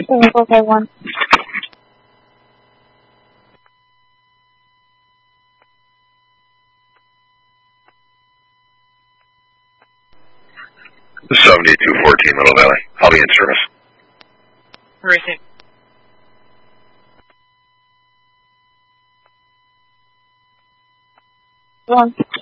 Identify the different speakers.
Speaker 1: 7451.
Speaker 2: The 7214 Little Valley. I'll be in service.
Speaker 3: Receive.
Speaker 1: One.